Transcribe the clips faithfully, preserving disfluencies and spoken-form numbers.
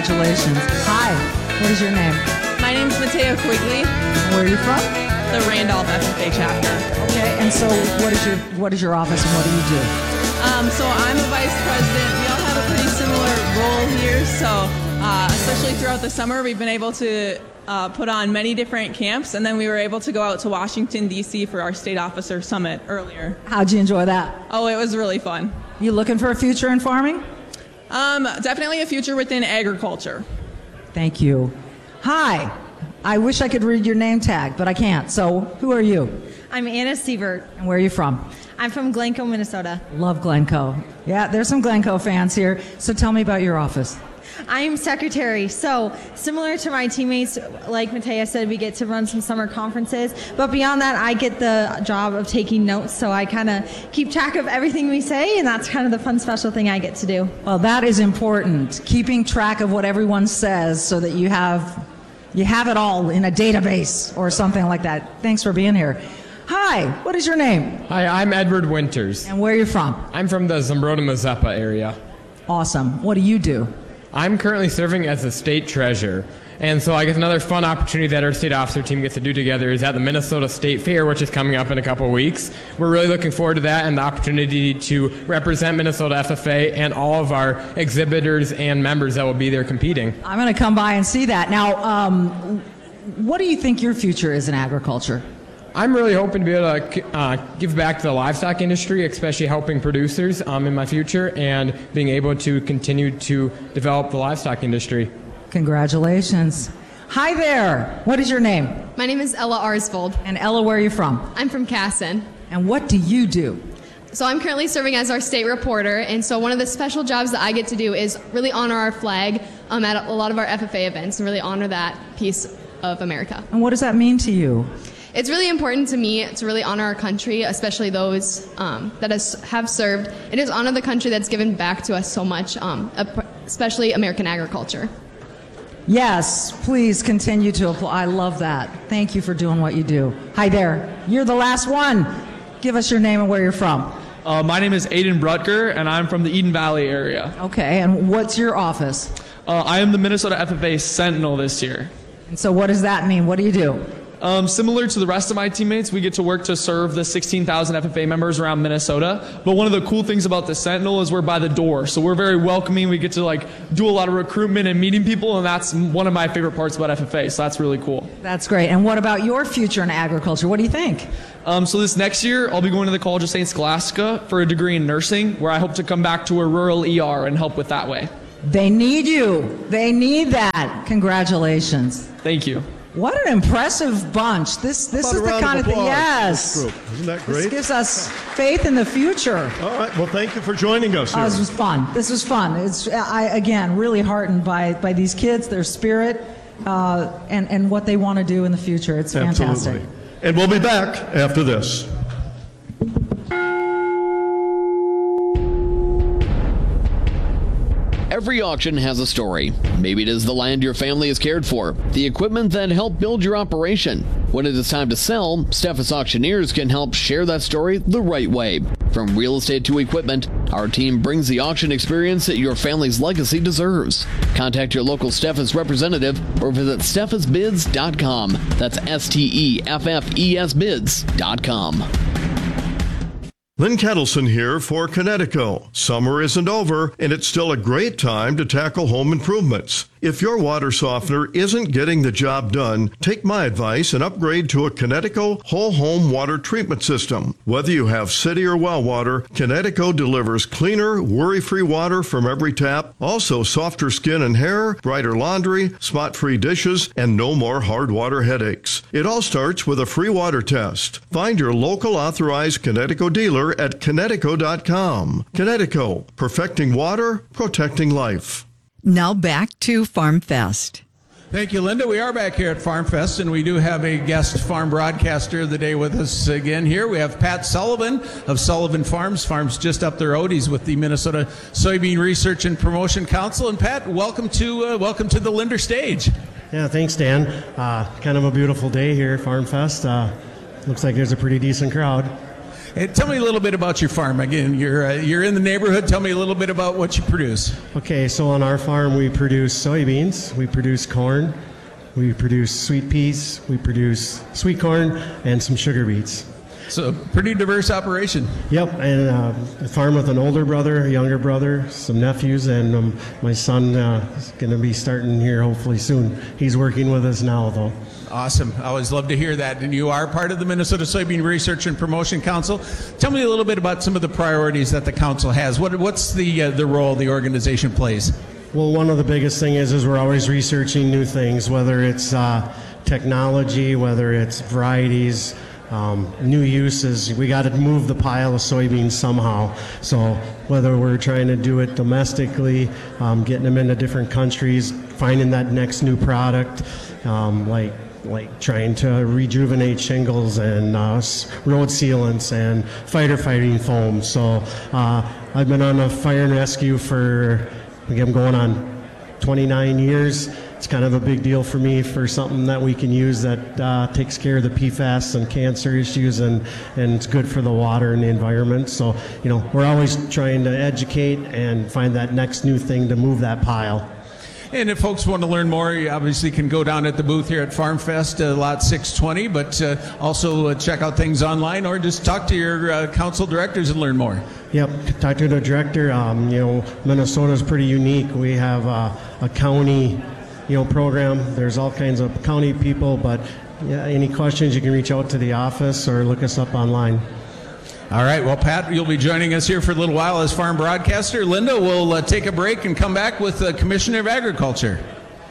Congratulations. Hi, what is your name? My name's Matea Quigley. Where are you from? The Randolph F F A chapter. Okay, and so what is your what is your office and what do you do? Um, so I'm a vice president. We all have a pretty similar role here. So uh, especially throughout the summer, we've been able to uh, put on many different camps, and then we were able to go out to Washington, D C for our state officer summit earlier. How'd you enjoy that? Oh, it was really fun. You looking for a future in farming? Um, definitely a future within agriculture. Thank you. Hi. I wish I could read your name tag, but I can't. So who are you? I'm Anna Sievert. And where are you from? I'm from Glencoe, Minnesota. Love Glencoe. Yeah, there's some Glencoe fans here. So tell me about your office. I am secretary. So similar to my teammates, like Matea said, we get to run some summer conferences. But beyond that, I get the job of taking notes. So I kind of keep track of everything we say, and that's kind of the fun, special thing I get to do. Well, that is important. Keeping track of what everyone says so that you have you have it all in a database or something like that. Thanks for being here. Hi, what is your name? Hi, I'm Edward Winters. And where are you from? I'm from the Zumbrota-Mazeppa area. Awesome. What do you do? I'm currently serving as the state treasurer. And so I guess another fun opportunity that our state officer team gets to do together is at the Minnesota State Fair, which is coming up in a couple of weeks. We're really looking forward to that and the opportunity to represent Minnesota F F A and all of our exhibitors and members that will be there competing. I'm going to come by and see that. Now, um, what do you think your future is in agriculture? I'm really hoping to be able to uh, give back to the livestock industry, especially helping producers um, in my future and being able to continue to develop the livestock industry. Congratulations. Hi there. What is your name? My name is Ella Arsvold. And Ella, where are you from? I'm from Casson. And what do you do? So I'm currently serving as our state reporter, and so one of the special jobs that I get to do is really honor our flag um, at a lot of our F F A events and really honor that piece of America. And what does that mean to you? It's really important to me to really honor our country, especially those um, that has, have served. It is honor the country that's given back to us so much, um, especially American agriculture. Yes, please continue to apply. I love that. Thank you for doing what you do. Hi there. You're the last one. Give us your name and where you're from. Uh, my name is Aiden Brutker, and I'm from the Eden Valley area. Okay, and what's your office? Uh, I am the Minnesota F F A Sentinel this year. And so what does that mean? What do you do? Um, similar to the rest of my teammates, we get to work to serve the sixteen thousand F F A members around Minnesota. But one of the cool things about the Sentinel is we're by the door. So we're very welcoming. We get to like do a lot of recruitment and meeting people, and that's one of my favorite parts about F F A. So that's really cool. That's great. And what about your future in agriculture? What do you think? Um, so this next year, I'll be going to the College of Saint Scholastica for a degree in nursing, where I hope to come back to a rural E R and help with that way. They need you. They need that. Congratulations. Thank you. What an impressive bunch. This this is the kind of thing. Yes. Group. Isn't that great? This gives us faith in the future. All right. Well, thank you for joining us here. Oh, this was fun. This was fun. It's I again really heartened by by these kids, their spirit, uh, and and what they want to do in the future. It's fantastic. Absolutely. And we'll be back after this. Every auction has a story. Maybe it is the land your family has cared for, the equipment that helped build your operation. When it is time to sell, Steffes Auctioneers can help share that story the right way. From real estate to equipment, our team brings the auction experience that your family's legacy deserves. Contact your local Steffes representative or visit steffes bids dot com. That's S T E F F E S bids dot com. Lynn Kettleson here for Connecticut. Summer isn't over, and it's still a great time to tackle home improvements. If your water softener isn't getting the job done, take my advice and upgrade to a Connecticut whole home water treatment system. Whether you have city or well water, Connecticut delivers cleaner, worry-free water from every tap, also softer skin and hair, brighter laundry, spot-free dishes, and no more hard water headaches. It all starts with a free water test. Find your local authorized Connecticut dealer at Connecticut dot com. Connecticut, perfecting water, protecting life. Now back to Farm Fest. Thank you, Linda. We are back here at Farm Fest, and we do have a guest farm broadcaster of the day with us again here. We have Pat Sullivan of Sullivan Farms. Farms just up the road. He's with the Minnesota Soybean Research and Promotion Council. And Pat, welcome to uh, welcome to the Linder stage. Yeah, thanks, Dan. Uh, kind of a beautiful day here at Farm Fest. Uh, looks like there's a pretty decent crowd. Hey, tell me a little bit about your farm. Again, you're uh, you're in the neighborhood. Tell me a little bit about what you produce. Okay, so on our farm we produce soybeans, we produce corn, we produce sweet peas, we produce sweet corn, and some sugar beets. So pretty diverse operation. Yep, and uh, a farm with an older brother, a younger brother, some nephews, and um, my son uh, is going to be starting here hopefully soon. He's working with us now, though. Awesome. I always love to hear that. And you are part of the Minnesota Soybean Research and Promotion Council. Tell me a little bit about some of the priorities that the council has. What, what's the uh, the role the organization plays? Well, one of the biggest thing is is we're always researching new things, whether it's uh, technology, whether it's varieties, um, new uses. We got to move the pile of soybeans somehow. So whether we're trying to do it domestically, um, getting them into different countries, finding that next new product, um, like like trying to rejuvenate shingles and uh, road sealants and fighter fighting foam. So uh, I've been on a fire and rescue for, I'm going on twenty-nine years. It's kind of a big deal for me for something that we can use that uh, takes care of the P FAS and cancer issues, and, and it's good for the water and the environment. So, you know, we're always trying to educate and find that next new thing to move that pile. And if folks want to learn more, you obviously can go down at the booth here at Farm Fest, uh, lot six twenty, but uh, also uh, check out things online or just talk to your uh, council directors and learn more. Yep, talk to the director. Um, you know, Minnesota's pretty unique. We have uh, a county, you know, program. There's all kinds of county people, but yeah, any questions, you can reach out to the office or look us up online. All right. Well, Pat, you'll be joining us here for a little while as farm broadcaster. Linda will uh, take a break and come back with the Commissioner of Agriculture.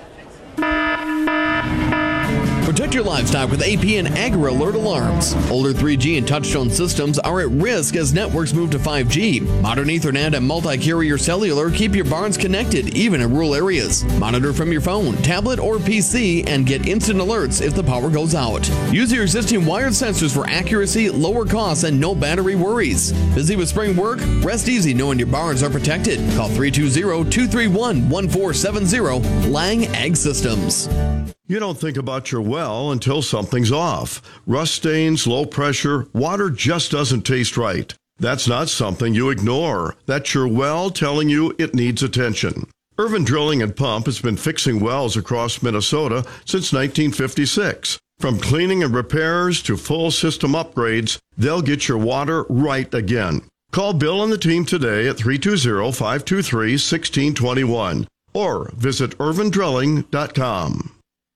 Protect your livestock with A P N Agri Alert alarms. Older three G and touchtone systems are at risk as networks move to five G. Modern Ethernet and multi-carrier cellular keep your barns connected, even in rural areas. Monitor from your phone, tablet, or P C and get instant alerts if the power goes out. Use your existing wired sensors for accuracy, lower costs, and no battery worries. Busy with spring work? Rest easy knowing your barns are protected. Call three two zero, two three one, one four seven zero. Lang Ag Systems. You don't think about your well until something's off. Rust stains, low pressure, water just doesn't taste right. That's not something you ignore. That's your well telling you it needs attention. Irvin Drilling and Pump has been fixing wells across Minnesota since nineteen fifty-six. From cleaning and repairs to full system upgrades, they'll get your water right again. Call Bill and the team today at three two zero, five two three, one six two one or visit irvin drilling dot com.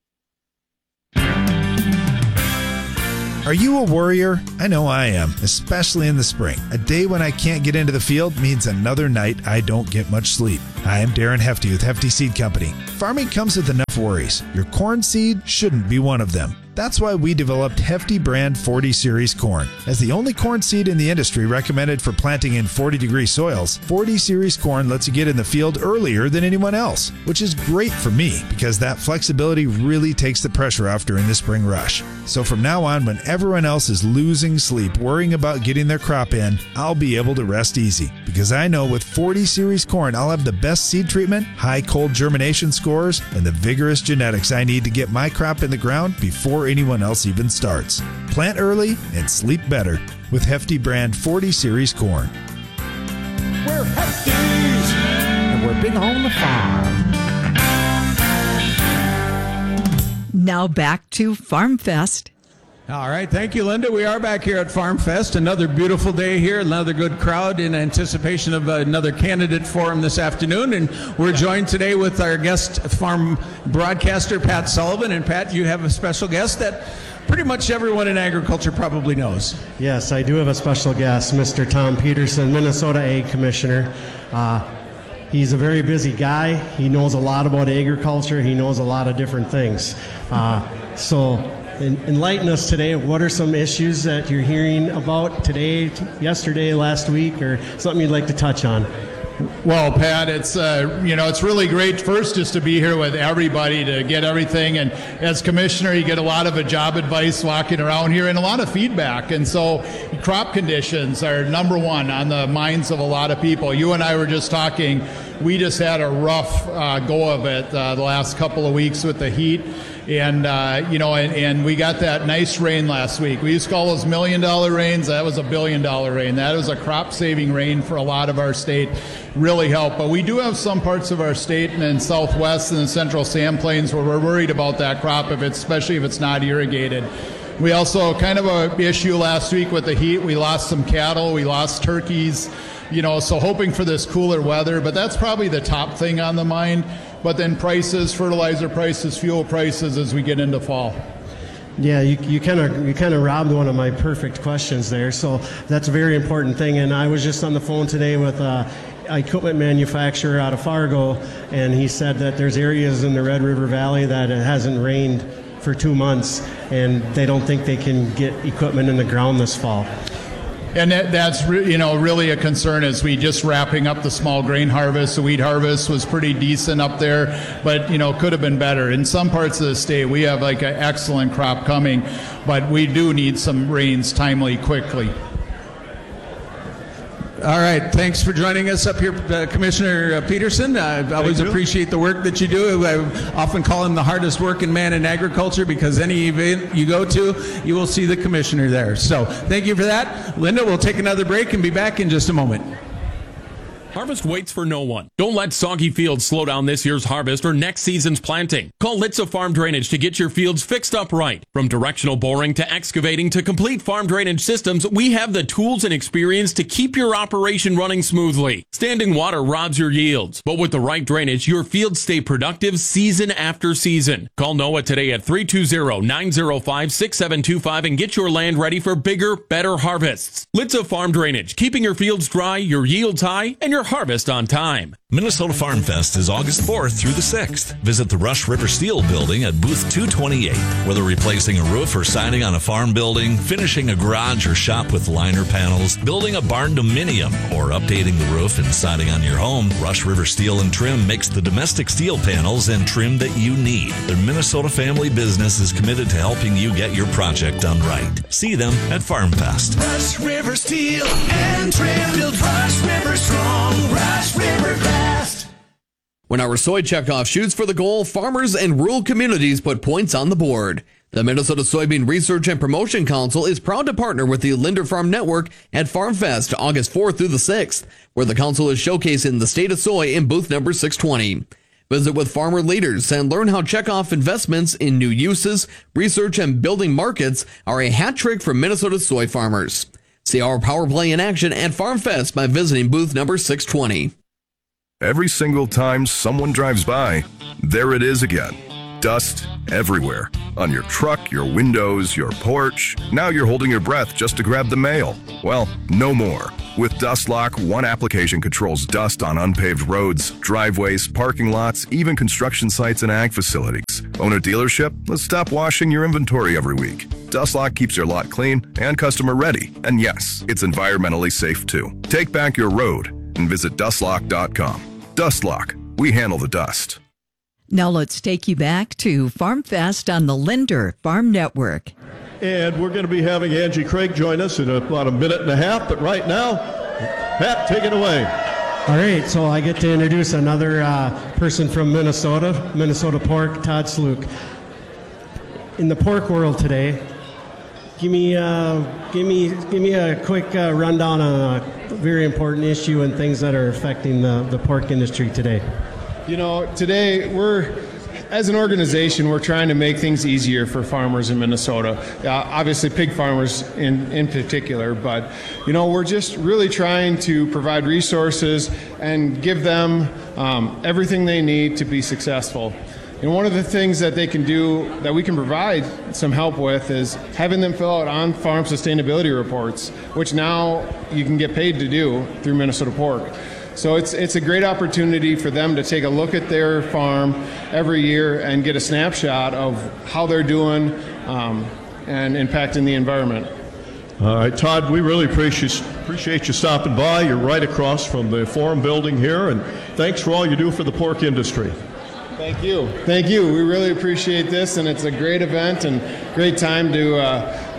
Are you a worrier? I know I am, especially in the spring. A day when I can't get into the field means another night I don't get much sleep. Hi, I'm Darren Hefty with Hefty Seed Company. Farming comes with enough worries. Your corn seed shouldn't be one of them. That's why we developed Hefty brand forty series corn. As the only corn seed in the industry recommended for planting in forty degree soils, forty series corn lets you get in the field earlier than anyone else, which is great for me because that flexibility really takes the pressure off during the spring rush. So from now on, when everyone else is losing sleep worrying about getting their crop in, I'll be able to rest easy because I know with forty series corn, I'll have the best seed treatment, high cold germination scores, and the vigorous genetics I need to get my crop in the ground before anyone else even starts. Plant early and sleep better with Hefty brand forty series corn. We're Hefties, and we're big on the farm. Now back to Farm Fest. All right. Thank you, Linda. We are back here at Farm Fest. Another beautiful day here. Another good crowd in anticipation of another candidate forum this afternoon. And we're joined today with our guest farm broadcaster, Pat Sullivan. And Pat, you have a special guest that pretty much everyone in agriculture probably knows. Yes, I do have a special guest, Mister Tom Peterson, Minnesota Ag Commissioner. Uh, he's a very busy guy. He knows a lot about agriculture. He knows a lot of different things. Uh, so enlighten us today. What are some issues that you're hearing about today, yesterday, last week, or something you'd like to touch on? Well, Pat, it's uh, you know it's really great first just to be here with everybody to get everything, and as commissioner you get a lot of a job advice walking around here and a lot of feedback, and so crop conditions are number one on the minds of a lot of people. You and I were just talking we just had a rough uh, go of it uh, the last couple of weeks with the heat. And, uh, you know, and, and we got that nice rain last week. We used to call those million dollar rains. That was a billion dollar rain. That was a crop saving rain for a lot of our state. Really helped. But we do have some parts of our state and in Southwest and the Central Sand Plains where we're worried about that crop, if it's, especially if it's not irrigated. We also, kind of a issue last week with the heat, we lost some cattle, we lost turkeys, you know, so hoping for this cooler weather. But that's probably the top thing on the mind. But then prices, fertilizer prices, fuel prices as we get into fall. Yeah, you you kind of you kind of robbed one of my perfect questions there. So that's a very important thing. And I was just on the phone today with a equipment manufacturer out of Fargo, and he said that there's areas in the Red River Valley that it hasn't rained for two months, and they don't think they can get equipment in the ground this fall. And that, that's re- you know really a concern as we just wrapping up the small grain harvest. The wheat harvest was pretty decent up there, but you know could have been better. In some parts of the state, we have like an excellent crop coming, but we do need some rains timely, quickly. All right, thanks for joining us up here, uh, Commissioner uh, Peterson. Uh, I always appreciate the work that you do. I often call him the hardest working man in agriculture because any event you go to, you will see the commissioner there. So thank you for that. Linda, we'll take another break and be back in just a moment. Harvest waits for no one. Don't let soggy fields slow down this year's harvest or next season's planting. Call Litza Farm Drainage to get your fields fixed up right. From directional boring to excavating to complete farm drainage systems, we have the tools and experience to keep your operation running smoothly. Standing water robs your yields, but with the right drainage, your fields stay productive season after season. Call Noah today at three two zero, nine zero five, six seven two five and get your land ready for bigger, better harvests. Litza Farm Drainage, keeping your fields dry, your yields high, and your harvest on time. Minnesota Farm Fest is August fourth through the sixth. Visit the Rush River Steel Building at booth two twenty-eight. Whether replacing a roof or siding on a farm building, finishing a garage or shop with liner panels, building a barn dominium, or updating the roof and siding on your home, Rush River Steel and Trim makes the domestic steel panels and trim that you need. Their Minnesota family business is committed to helping you get your project done right. See them at Farm Fest. Rush River Steel and Trim, build Rush River strong. Rush River fast. When our soy checkoff shoots for the goal, farmers and rural communities put points on the board. The Minnesota Soybean Research and Promotion Council is proud to partner with the Linder Farm Network at Farm Fest August fourth through the sixth, where the council is showcasing the state of soy in booth number six twenty. Visit with farmer leaders and learn how checkoff investments in new uses, research, and building markets are a hat trick for Minnesota soy farmers. See our power play in action at Farm Fest by visiting booth number six twenty. Every single time someone drives by, there it is again. Dust everywhere. On your truck, your windows, your porch. Now you're holding your breath just to grab the mail. Well, no more. With Dust Lock, one application controls dust on unpaved roads, driveways, parking lots, even construction sites and ag facilities. Own a dealership? Let's stop washing your inventory every week. Dust Lock keeps your lot clean and customer ready. And yes, it's environmentally safe too. Take back your road and visit dust lock dot com. Dust Lock. We handle the dust. Now let's take you back to Farm Fest on the Linder Farm Network. And we're going to be having Angie Craig join us in about a minute and a half, but right now, Pat, take it away. All right, so I get to introduce another uh, person from Minnesota, Minnesota Pork, Todd Slook. In the pork world today, give me, uh, give me, give me a quick uh, rundown on a very important issue and things that are affecting the, the pork industry today. You know, today we're, as an organization, we're trying to make things easier for farmers in Minnesota. Uh, obviously, pig farmers in, in particular, but, you know, we're just really trying to provide resources and give them um, everything they need to be successful. And one of the things that they can do, that we can provide some help with, is having them fill out on-farm sustainability reports, which now you can get paid to do through Minnesota Pork. So it's it's a great opportunity for them to take a look at their farm every year and get a snapshot of how they're doing um, and impacting the environment. All right, Todd, we really appreciate appreciate you stopping by. You're right across from the Forum building here, and thanks for all you do for the pork industry. Thank you. Thank you. We really appreciate this, and it's a great event and great time to uh,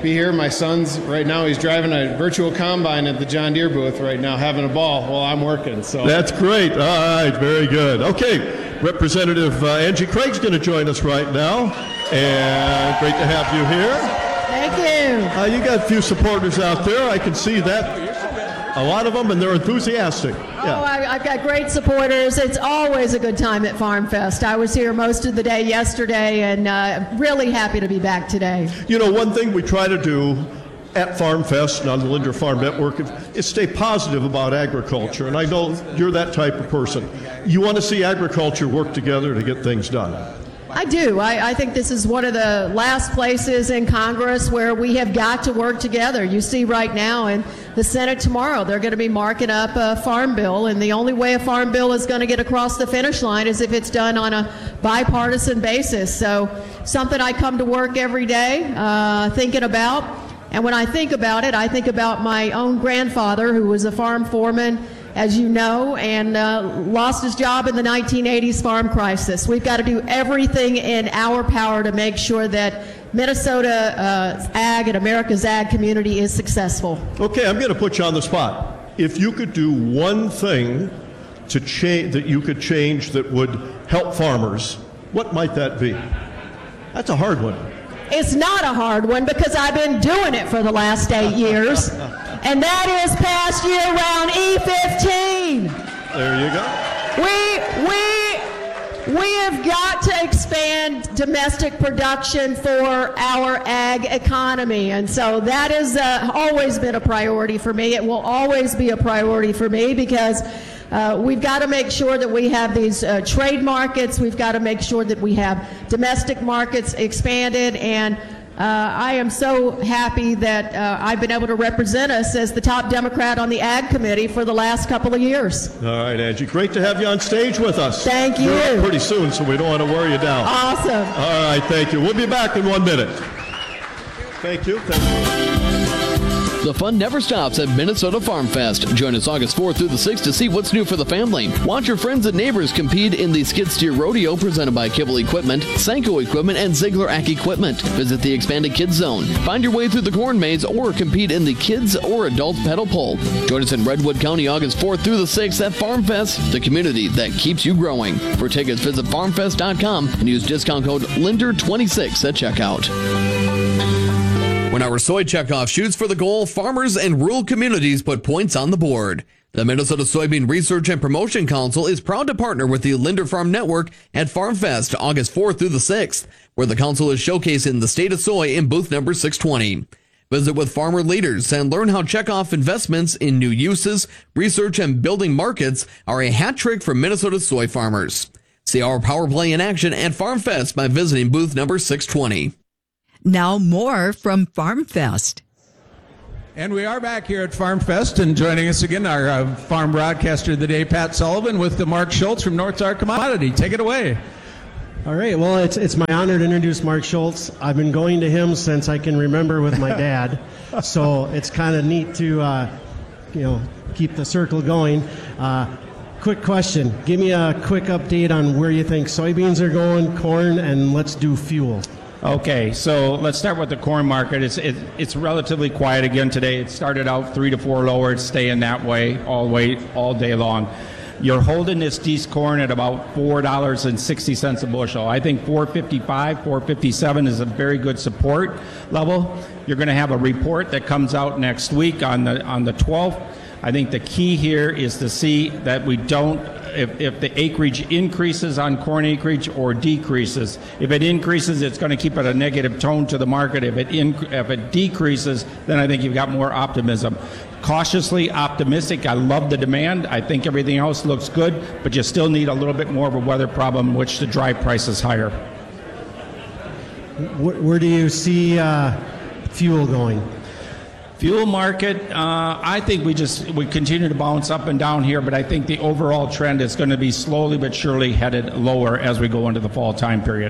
be here. My son's right now, he's driving a virtual combine at the John Deere booth right now, having a ball while I'm working. So That's great. All right, very good. Okay, Representative uh, Angie Craig's going to join us right now, and great to have you here. Thank you. Uh, you got a few supporters out there. I can see that. A lot of them, and they're enthusiastic. Yeah. Oh, I, I've got great supporters. It's always a good time at Farm Fest. I was here most of the day yesterday, and uh, really happy to be back today. You know, one thing we try to do at Farm Fest and on the Linder Farm Network is stay positive about agriculture, and I know you're that type of person. You want to see agriculture work together to get things done. I do. I, I think this is one of the last places in Congress where we have got to work together. You see right now in the Senate tomorrow, they're going to be marking up a farm bill, and the only way a farm bill is going to get across the finish line is if it's done on a bipartisan basis. So something I come to work every day uh, thinking about. And when I think about it, I think about my own grandfather, who was a farm foreman, as you know, and uh, lost his job in the nineteen eighties farm crisis. We've got to do everything in our power to make sure that Minnesota uh, ag and America's ag community is successful. Okay, I'm going to put you on the spot. If you could do one thing to change that you could change that would help farmers, what might that be? That's a hard one. It's not a hard one because I've been doing it for the last eight years. And that is past year-round E fifteen. There you go. We, we, we have got to expand domestic production for our ag economy. And so that has uh, always been a priority for me. It will always be a priority for me because Uh, we've got to make sure that we have these uh, trade markets. We've got to make sure that we have domestic markets expanded. And uh, I am so happy that uh, I've been able to represent us as the top Democrat on the Ag Committee for the last couple of years. All right, Angie. Great to have you on stage with us. Thank you. We're up pretty soon, so we don't want to wear you down. Awesome. All right, thank you. We'll be back in one minute. Thank you. Thank you. The fun never stops at Minnesota Farm Fest. Join us August fourth through the sixth to see what's new for the family. Watch your friends and neighbors compete in the Skid Steer Rodeo presented by Kibble Equipment, Senko Equipment, and Ziegler Ag Equipment. Visit the expanded Kids Zone. Find your way through the corn maze or compete in the kids or adult pedal pole. Join us in Redwood County August fourth through the sixth at Farm Fest, the community that keeps you growing. For tickets, visit farm fest dot com and use discount code Linder twenty-six at checkout. When our soy checkoff shoots for the goal, farmers and rural communities put points on the board. The Minnesota Soybean Research and Promotion Council is proud to partner with the Linder Farm Network at Farm Fest August fourth through the sixth, where the council is showcasing the state of soy in booth number six twenty. Visit with farmer leaders and learn how checkoff investments in new uses, research, and building markets are a hat trick for Minnesota soy farmers. See our power play in action at Farm Fest by visiting booth number six twenty. Now more from Farm Fest. And we are back here at Farm Fest, and joining us again, our uh, farm broadcaster of the day, Pat Sullivan, with the Mark Schultz from North Star Commodity. Take it away. All right. Well, it's it's my honor to introduce Mark Schultz. I've been going to him since I can remember with my dad, so it's kind of neat to uh, you know keep the circle going. Uh, quick question: give me a quick update on where you think soybeans are going, corn, and let's do fuel. Okay, so let's start with the corn market. It's it, it's relatively quiet again today. It started out three to four lower. It's staying that way all way all day long. You're holding this East corn at about four dollars and sixty cents a bushel. I think four fifty-five, four fifty-seven is a very good support level. You're going to have a report that comes out next week on the on the twelfth. I think the key here is to see that we don't, if, if the acreage increases on corn acreage or decreases. If it increases, it's going to keep it a negative tone to the market. If it in, if it decreases, then I think you've got more optimism. Cautiously optimistic. I love the demand. I think everything else looks good, but you still need a little bit more of a weather problem in which to drive prices higher. Where, where do you see uh, fuel going? Fuel market, uh, I think we just we continue to bounce up and down here, but I think the overall trend is going to be slowly but surely headed lower as we go into the fall time period.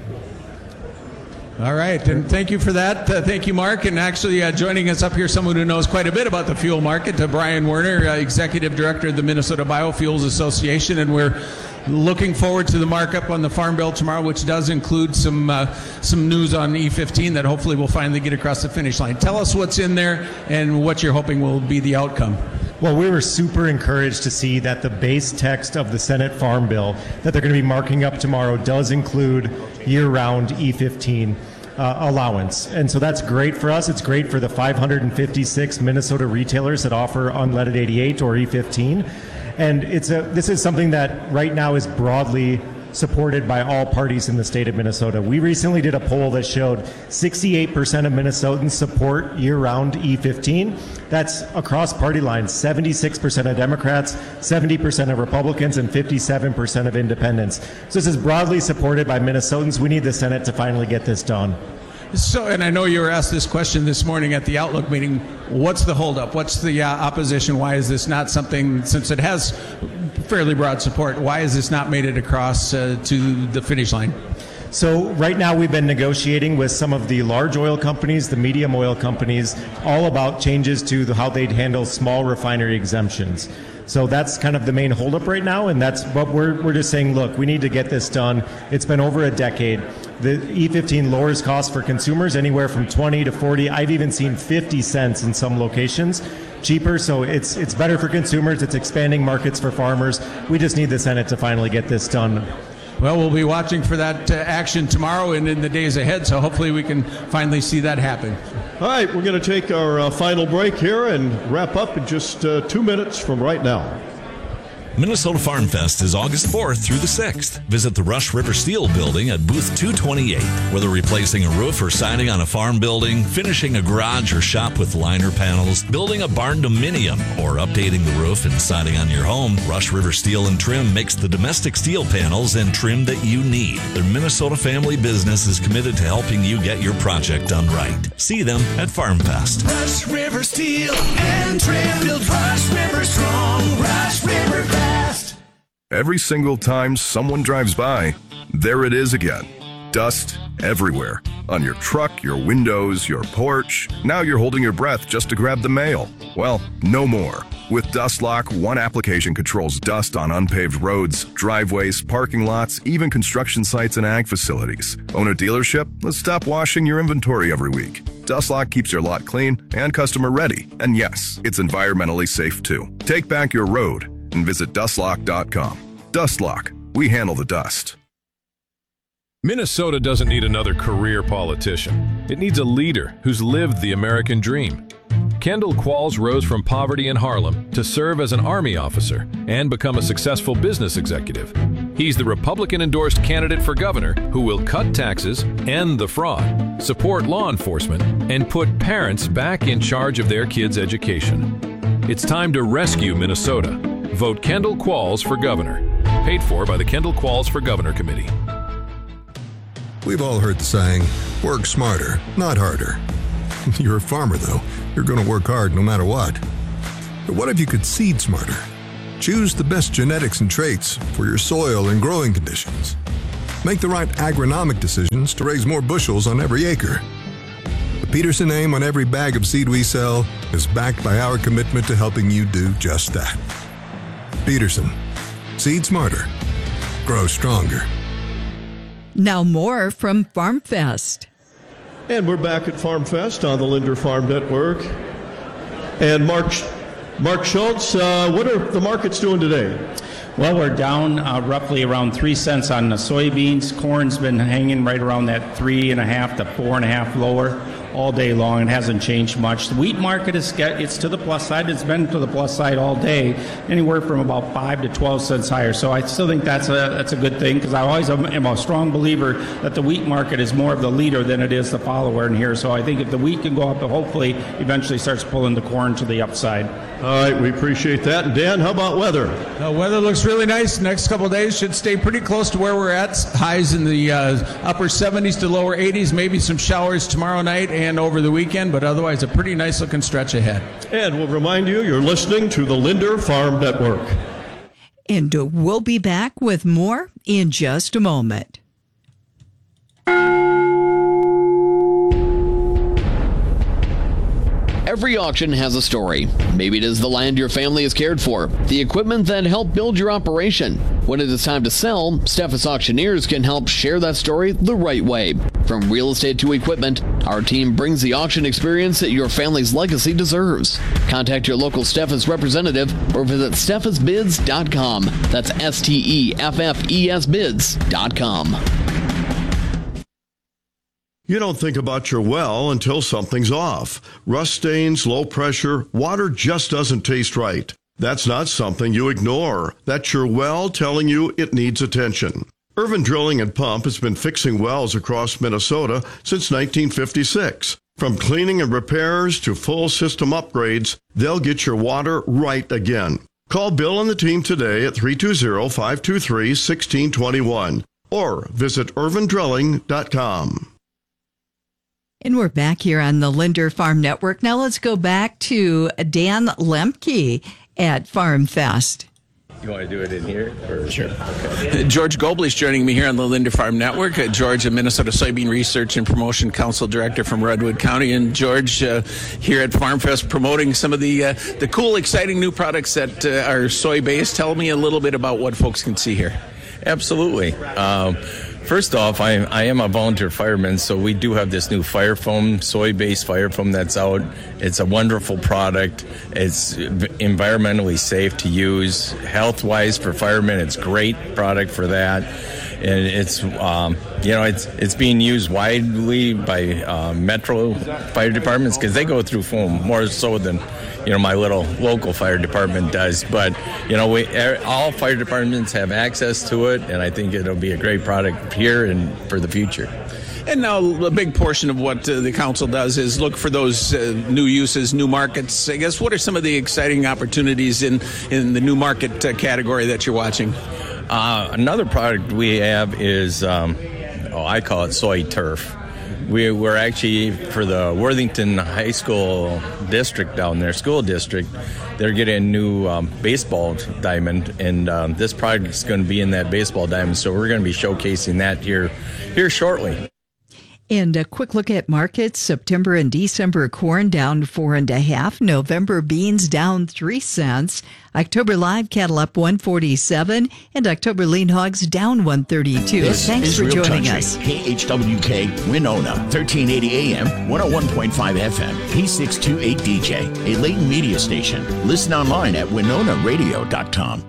All right, and thank you for that. Uh, thank you, Mark. And actually uh, joining us up here, someone who knows quite a bit about the fuel market, uh, Brian Werner, uh, Executive Director of the Minnesota Biofuels Association. And we're looking forward to the markup on the Farm Bill tomorrow, which does include some uh, some news on E fifteen that hopefully we'll finally get across the finish line. Tell us what's in there and what you're hoping will be the outcome. Well, we were super encouraged to see that the base text of the Senate Farm Bill that they're going to be marking up tomorrow does include year-round E fifteen uh, allowance. And so that's great for us. It's great for the five hundred fifty-six Minnesota retailers that offer unleaded eighty-eight or E fifteen. And it's a, this is something that right now is broadly supported by all parties in the state of Minnesota. We recently did a poll that showed sixty-eight percent of Minnesotans support year-round E fifteen. That's across party lines, seventy-six percent of Democrats, seventy percent of Republicans, and fifty-seven percent of independents. So this is broadly supported by Minnesotans. We need the Senate to finally get this done. So, and I know you were asked this question this morning at the Outlook meeting. What's the holdup? What's the uh, opposition? Why is this not something, since it has fairly broad support, why has this not made it across uh, to the finish line? So right now we've been negotiating with some of the large oil companies, the medium oil companies, all about changes to the, how they'd handle small refinery exemptions. So that's kind of the main holdup right now, and that's what we're, we're just saying, look, we need to get this done. It's been over a decade. The E fifteen lowers costs for consumers anywhere from twenty to forty. I've even seen fifty cents in some locations cheaper. So it's it's better for consumers. It's expanding markets for farmers. We just need the Senate to finally get this done. Well, we'll be watching for that uh, action tomorrow and in the days ahead, so hopefully we can finally see that happen. All right, we're going to take our uh, final break here and wrap up in just uh, two minutes from right now. Minnesota Farm Fest is August fourth through the sixth. Visit the Rush River Steel Building at booth two twenty-eight. Whether replacing a roof or siding on a farm building, finishing a garage or shop with liner panels, building a barn dominium, or updating the roof and siding on your home, Rush River Steel and Trim makes the domestic steel panels and trim that you need. Their Minnesota family business is committed to helping you get your project done right. See them at Farm Fest. Rush River Steel and Trim build Rush River strong. Rush River fast. Every single time someone drives by, there it is again. Dust everywhere. On your truck, your windows, your porch. Now you're holding your breath just to grab the mail. Well, no more. With Dust Lock, one application controls dust on unpaved roads, driveways, parking lots, even construction sites and ag facilities. Own a dealership? Let's stop washing your inventory every week. Dust Lock keeps your lot clean and customer ready. And yes, it's environmentally safe too. Take back your road and visit dust lock dot com. Dust Lock. We handle the dust. Minnesota doesn't need another career politician. It needs a leader who's lived the American dream. Kendall Qualls rose from poverty in Harlem to serve as an Army officer and become a successful business executive. He's the Republican-endorsed candidate for governor who will cut taxes, end the fraud, support law enforcement, and put parents back in charge of their kids' education. It's time to rescue Minnesota. Vote Kendall Qualls for governor. Paid for by the Kendall Qualls for Governor Committee. We've all heard the saying, work smarter, not harder. You're a farmer, though. You're going to work hard no matter what. But what if you could seed smarter? Choose the best genetics and traits for your soil and growing conditions. Make the right agronomic decisions to raise more bushels on every acre. The Peterson name on every bag of seed we sell is backed by our commitment to helping you do just that. Peterson. Seed smarter. Grow stronger. Now more from Farm Fest. And we're back at Farm Fest on the Linder Farm Network. And Mark, Mark Schultz, uh, what are the markets doing today? Well, we're down uh, roughly around three cents on the soybeans. Corn's been hanging right around that three and a half to four and a half lower all day long. It hasn't changed much. The wheat market is get, it's to the plus side. It's been to the plus side all day, anywhere from about five to twelve cents higher. So I still think that's a that's a good thing, because I always am, am a strong believer that the wheat market is more of the leader than it is the follower in here. So I think if the wheat can go up, it hopefully eventually starts pulling the corn to the upside. All right, we appreciate that. And Dan, how about weather? Uh, weather looks really nice. Next couple of days should stay pretty close to where we're at. Highs in the uh, upper seventies to lower eighties. Maybe some showers tomorrow night and over the weekend, but otherwise a pretty nice looking stretch ahead. And we'll remind you, you're listening to the Linder Farm Network. And uh, we'll be back with more in just a moment. Every auction has a story. Maybe it is the land your family is cared for, the equipment that helped build your operation. When it is time to sell, Steffes Auctioneers can help share that story the right way. From real estate to equipment, our team brings the auction experience that your family's legacy deserves. Contact your local Steffes representative or visit steffes bids dot com. That's S T E F F E S bids dot com. You don't think about your well until something's off. Rust stains, low pressure, water just doesn't taste right. That's not something you ignore. That's your well telling you it needs attention. Irvin Drilling and Pump has been fixing wells across Minnesota since nineteen fifty-six. From cleaning and repairs to full system upgrades, they'll get your water right again. Call Bill and the team today at three two zero, five two three, one six two one or visit irvin drilling dot com. And we're back here on the Linder Farm Network. Now let's go back to Dan Lemke at Farm Fest. You want to do it in here? Or? Sure. Okay. George Goebel is joining me here on the Linder Farm Network. Uh, George, a Minnesota Soybean Research and Promotion Council Director from Redwood County. And George, uh, here at Farm Fest, promoting some of the uh, the cool, exciting new products that uh, are soy-based. Tell me a little bit about what folks can see here. Absolutely. Um, First off, I, I am a volunteer fireman, so we do have this new fire foam, soy-based fire foam that's out. It's a wonderful product. It's environmentally safe to use. Health-wise for firemen, it's a great product for that. And it's, um, you know, it's it's being used widely by uh, metro fire departments because they go through foam more so than, you know, my little local fire department does. But, you know, we all fire departments have access to it, and I think it'll be a great product here and for the future. And now a big portion of what uh, the council does is look for those uh, new uses, new markets. I guess what are some of the exciting opportunities in, in the new market uh, category that you're watching? Uh, another product we have is, um, oh, I call it soy turf. We, we're actually, for the Worthington High School district down there, school district, they're getting a new um, baseball diamond, and um, this product is going to be in that baseball diamond, so we're going to be showcasing that here, here shortly. And a quick look at markets. September and December corn down four and a half. November beans down three cents. October live cattle up one forty-seven, and October lean hogs down one thirty-two. This Thanks is for Real joining Country. us. K H W K Winona, thirteen eighty A M, one oh one point five F M, P six twenty-eight D J, a Layton media station. Listen online at winona radio dot com.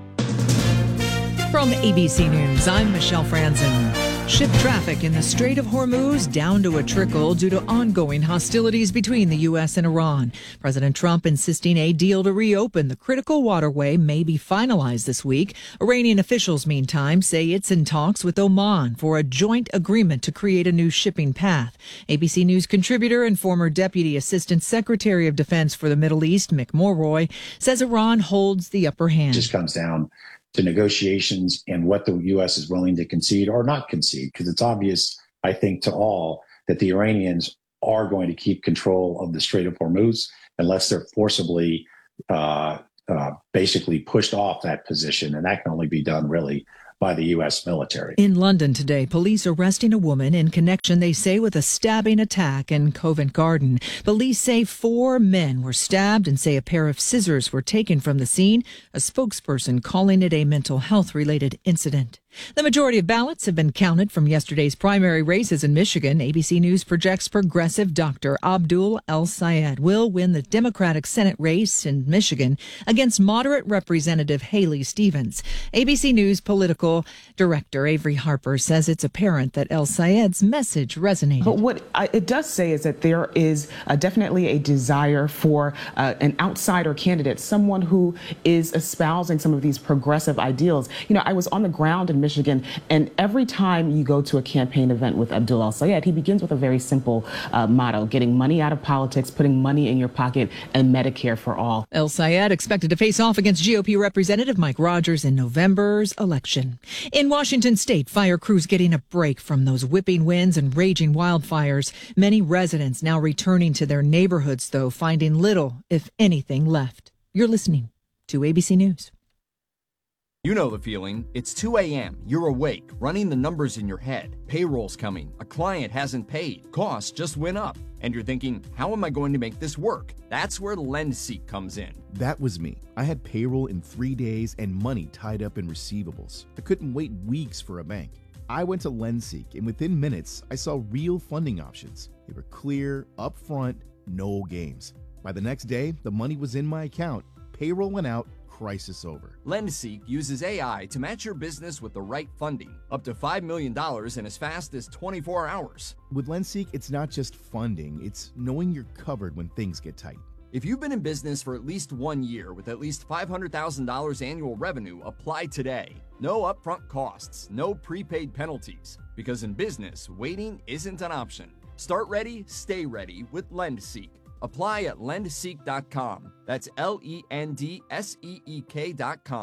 From A B C News, I'm Michelle Franzen. Ship traffic in the Strait of Hormuz down to a trickle due to ongoing hostilities between the U S and Iran. President Trump insisting a deal to reopen the critical waterway may be finalized this week. Iranian officials, meantime, say it's in talks with Oman for a joint agreement to create a new shipping path. A B C News contributor and former Deputy Assistant Secretary of Defense for the Middle East, Mick Morroy, says Iran holds the upper hand. It just comes down to negotiations and what the U S is willing to concede or not concede, because it's obvious, I think, to all that the Iranians are going to keep control of the Strait of Hormuz unless they're forcibly uh, uh, basically pushed off that position. And that can only be done really by the U S military. In London today, police arresting a woman in connection, they say, with a stabbing attack in Covent Garden. Police say four men were stabbed and say a pair of scissors were taken from the scene, a spokesperson calling it a mental health-related incident. The majority of ballots have been counted from yesterday's primary races in Michigan. A B C News projects progressive Doctor Abdul El-Sayed will win the Democratic Senate race in Michigan against moderate Representative Haley Stevens. A B C News political director Avery Harper says it's apparent that El-Sayed's message resonated. But what I, it does say is that there is uh, definitely a desire for uh, an outsider candidate, someone who is espousing some of these progressive ideals. You know, I was on the ground in Michigan, and every time you go to a campaign event with Abdul El-Sayed, he begins with a very simple uh, motto: getting money out of politics, putting money in your pocket, and Medicare for all. El-Sayed expected to face off against G O P Representative Mike Rogers in November's election. In Washington state, fire crews getting a break from those whipping winds and raging wildfires. Many residents now returning to their neighborhoods, though, finding little, if anything, left. You're listening to A B C News. You know the feeling. It's two a.m. You're awake, running the numbers in your head. Payroll's coming. A client hasn't paid. Costs just went up. And you're thinking, how am I going to make this work? That's where LendSeek comes in. That was me. I had payroll in three days and money tied up in receivables. I couldn't wait weeks for a bank. I went to LendSeek, and within minutes, I saw real funding options. They were clear, upfront, no games. By the next day, the money was in my account. Payroll went out. Crisis over. LendSeek uses A I to match your business with the right funding, up to five million dollars in as fast as twenty-four hours. With LendSeek, it's not just funding, it's knowing you're covered when things get tight. If you've been in business for at least one year with at least five hundred thousand dollars annual revenue, apply today. No upfront costs, no prepaid penalties, because in business, waiting isn't an option. Start ready, stay ready with LendSeek. Apply at lend seek dot com. That's L E N D S E E K dot com.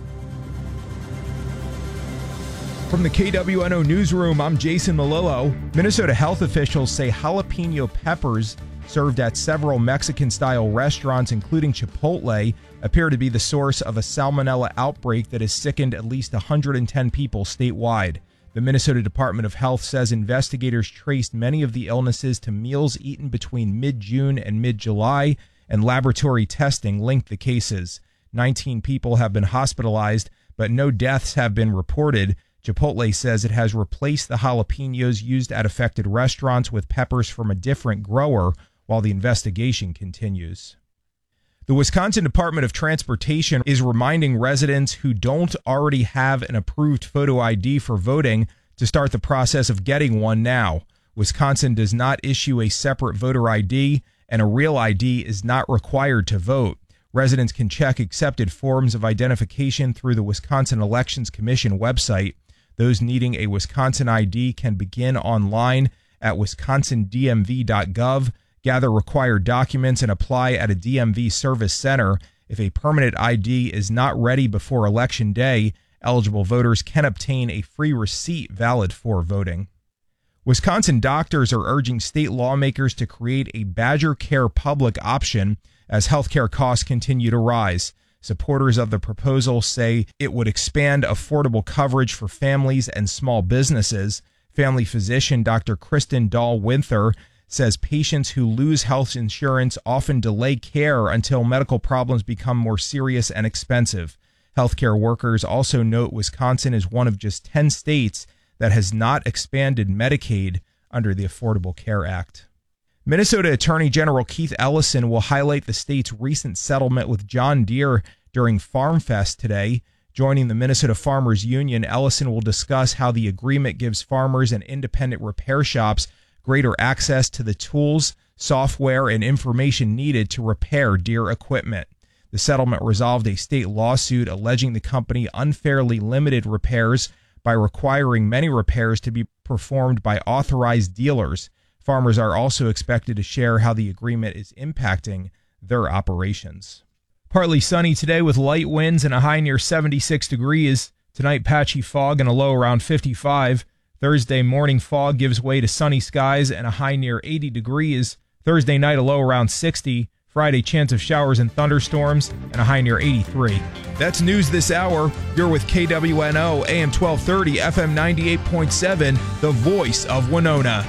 From the K W N O Newsroom, I'm Jason Malillo. Minnesota health officials say jalapeno peppers served at several Mexican-style restaurants, including Chipotle, appear to be the source of a salmonella outbreak that has sickened at least one hundred ten people statewide. The Minnesota Department of Health says investigators traced many of the illnesses to meals eaten between mid-June and mid-July, and laboratory testing linked the cases. nineteen people have been hospitalized, but no deaths have been reported. Chipotle says it has replaced the jalapenos used at affected restaurants with peppers from a different grower while the investigation continues. The Wisconsin Department of Transportation is reminding residents who don't already have an approved photo I D for voting to start the process of getting one now. Wisconsin does not issue a separate voter I D, and a real I D is not required to vote. Residents can check accepted forms of identification through the Wisconsin Elections Commission website. Those needing a Wisconsin I D can begin online at wisconsin d m v dot gov. Gather required documents and apply at a D M V service center. If a permanent I D is not ready before Election Day, eligible voters can obtain a free receipt valid for voting. Wisconsin doctors are urging state lawmakers to create a Badger Care public option as healthcare costs continue to rise. Supporters of the proposal say it would expand affordable coverage for families and small businesses. Family physician Doctor Kristen Dahl-Winther says patients who lose health insurance often delay care until medical problems become more serious and expensive. Healthcare workers also note Wisconsin is one of just ten states that has not expanded Medicaid under the Affordable Care Act. Minnesota Attorney General Keith Ellison will highlight the state's recent settlement with John Deere during Farm Fest today. Joining the Minnesota Farmers Union, Ellison will discuss how the agreement gives farmers and independent repair shops greater access to the tools, software, and information needed to repair Deere equipment. The settlement resolved a state lawsuit alleging the company unfairly limited repairs by requiring many repairs to be performed by authorized dealers. Farmers are also expected to share how the agreement is impacting their operations. Partly sunny today with light winds and a high near seventy-six degrees. Tonight, patchy fog and a low around fifty-five. Thursday morning fog gives way to sunny skies and a high near eighty degrees. Thursday night, a low around sixty. Friday, chance of showers and thunderstorms and a high near eighty-three. That's news this hour. You're with K W N O, A M twelve thirty, F M ninety-eight point seven, the voice of Winona.